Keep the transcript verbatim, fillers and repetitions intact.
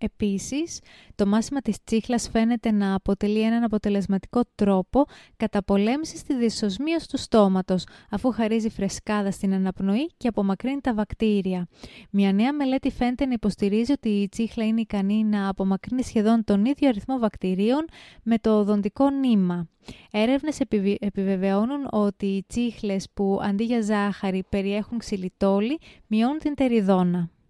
Επίσης, το μάσιμα της τσίχλας φαίνεται να αποτελεί έναν αποτελεσματικό τρόπο καταπολέμησης της δυσοσμίας του στόματος, αφού χαρίζει φρεσκάδα στην αναπνοή και απομακρύνει τα βακτήρια. Μια νέα μελέτη φαίνεται να υποστηρίζει ότι η τσίχλα είναι ικανή να απομακρύνει σχεδόν τον ίδιο αριθμό βακτηρίων με το οδοντικό νήμα. Έρευνες επιβεβαιώνουν ότι οι τσίχλες που αντί για ζάχαρη περιέχουν ξυλιτόλι μειώνουν την τεριδόνα.